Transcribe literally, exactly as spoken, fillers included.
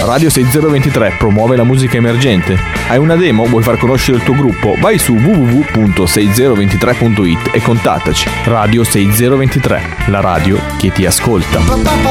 Radio sessanta ventitré promuove la musica emergente. Hai una demo? Vuoi far conoscere il tuo gruppo? Vai su w w w punto sessanta ventitré punto it e contattaci. Radio sessanta ventitré, la radio che ti ascolta.